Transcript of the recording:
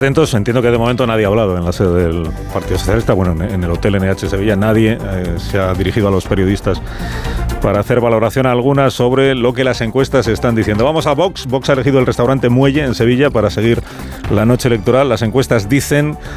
Atentos, entiendo que de momento nadie ha hablado en la sede del Partido Socialista. Bueno, en el Hotel NH Sevilla nadie se ha dirigido a los periodistas para hacer valoración alguna sobre lo que las encuestas están diciendo. Vamos a Vox. Vox ha elegido el restaurante Muelle en Sevilla para seguir la noche electoral. Las encuestas dicen